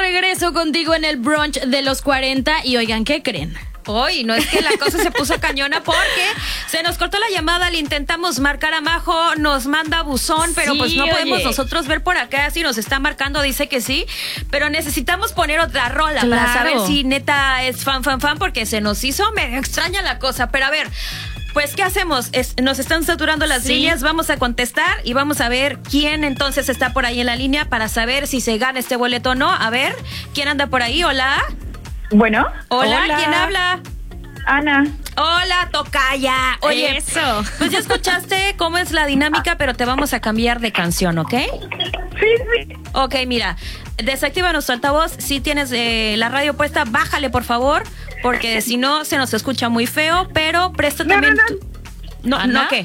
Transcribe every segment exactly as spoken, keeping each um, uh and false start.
regreso contigo en el brunch de los cuarenta y oigan, ¿qué creen? Hoy no es que la cosa se puso cañona porque se nos cortó la llamada, le intentamos marcar a Majo, nos manda buzón, pero Sí, pues no podemos oye. nosotros ver por acá si nos está marcando, dice que sí, pero necesitamos poner otra rola Claro. para saber si neta es fan, fan, fan, porque se nos hizo medio extraña la cosa, pero a ver... Pues, ¿qué hacemos? Es, nos están saturando las Sí. líneas, vamos a contestar y vamos a ver quién entonces está por ahí en la línea para saber si se gana este boleto o no. A ver, ¿quién anda por ahí? Hola. Bueno. Hola, Hola. ¿quién habla? Ana. Hola, tocaya. Oye, Eso. pues ya escuchaste cómo es la dinámica, pero te vamos a cambiar de canción, ¿ok? Sí, sí. Ok, mira, desactiva nuestro altavoz. Si tienes eh, la radio puesta, bájale, por favor, porque si no, se nos escucha muy feo, pero presta No, también... no, no. tu- No, ¿Ana? ¿no qué?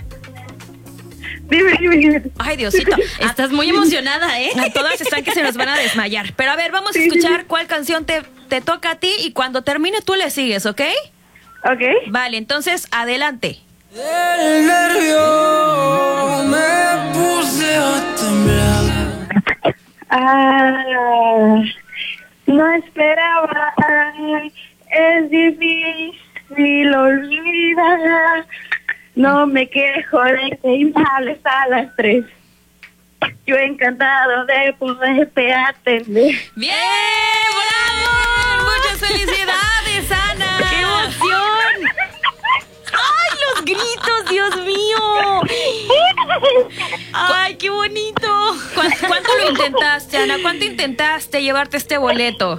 Dime, dime, dime. Ay, Diosito. Estás muy emocionada, ¿eh? A todas están que se nos van a desmayar. Pero a ver, vamos a escuchar cuál canción te, te toca a ti y cuando termine tú le sigues, ¿ok? Ok. Vale, entonces, adelante. El nervio me puse a temblar. Ah, no esperaba. Es difícil olvidar. No me quejo de que hay males a las tres. Yo encantado de poderte atender. ¡Bien! ¡Bravo! ¡Muchas felicidades, Ana! ¡Qué emoción! ¡Ay, los gritos, Dios mío! ¡Ay, qué bonito! ¿Cuánto, cuánto lo intentaste, Ana? ¿Cuánto intentaste llevarte este boleto?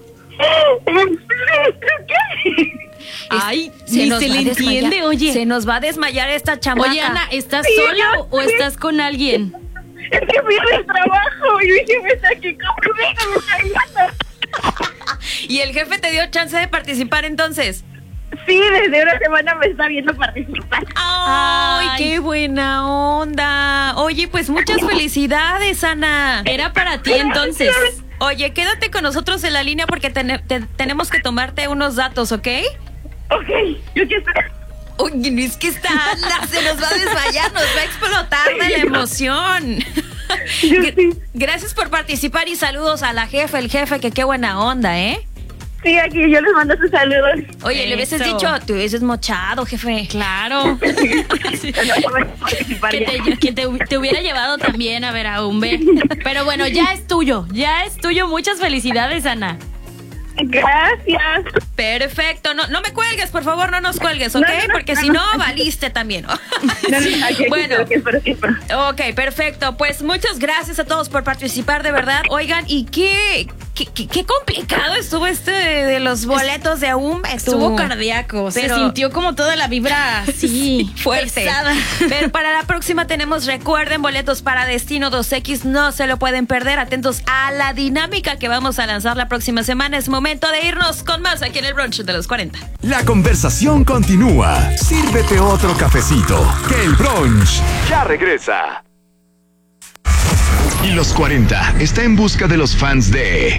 Ay, Se ni nos se va le a desmayar. entiende, oye. Se nos va a desmayar esta chamaca. Oye, Ana, ¿estás Sí, sola yo o sé. estás con alguien? Es que fui del trabajo y mi jefe está aquí conmigo. Me está ayudando. ¿Y el jefe te dio chance de participar entonces? Sí, desde una semana me está viendo participar. ¡Ay, Ay. qué buena onda! Oye, pues muchas felicidades, Ana. Era para ti entonces. Oye, quédate con nosotros en la línea porque tene- te- tenemos que tomarte unos datos, ¿ok? Ok, yo quiero estar. Oye, no es que está Ana, se nos va a desmayar, nos va a explotar de la emoción. Yo Gr- sí. Gracias por participar y saludos a la jefa, el jefe, que qué buena onda, ¿eh? Sí, aquí yo les mando sus saludos. Oye, le hubieses Eso. dicho, te hubieses mochado, jefe. Claro. No, no voy a participar Que, ya. te, que te, te hubiera llevado también a ver a Umbe. Pero bueno, ya es tuyo, ya es tuyo. Muchas felicidades, Ana. Gracias. Perfecto, no, no me cuelgues, por favor, no nos cuelgues, ¿ok? No, no, no, Porque no, si no. no, valiste también. No, no, aquí, Bueno. aquí espero, aquí espero. Ok, perfecto. Pues muchas gracias a todos por participar, de verdad. Oigan, ¿y qué, qué, qué, qué complicado estuvo este de, de los boletos de Aum? Estuvo cardíaco, se Pero- sintió como toda la vibra así, fuerte. pesada. Pero para la próxima tenemos, recuerden, boletos para Destino dos equis, no se lo pueden perder. Atentos a la dinámica que vamos a lanzar la próxima semana. Es momento de irnos con más aquí en el brunch de los cuarenta. La conversación continúa. Sírvete otro cafecito, que el brunch ya regresa. Y los cuarenta está en busca de los fans de